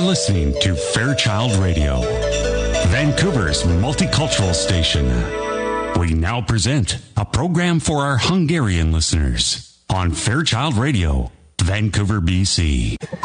listening to Fairchild Radio, Vancouver's multicultural station. We now present a program for our Hungarian listeners on Fairchild Radio, Vancouver, BC.